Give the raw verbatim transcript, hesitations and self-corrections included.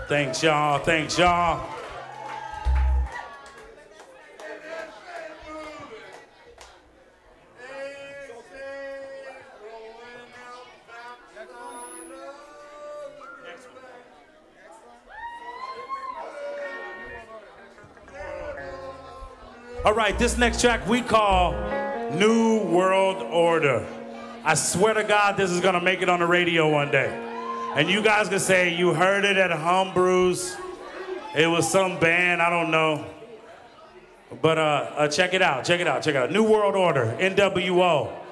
Thanks, y'all. Thanks, y'all. All right, this next track we call New World Order. I swear to God, this is gonna make it on the radio one day. And you guys can say you heard it at Humbrew's. It was some band, I don't know. But uh, uh, check it out, check it out, check it out. New World Order, N W O.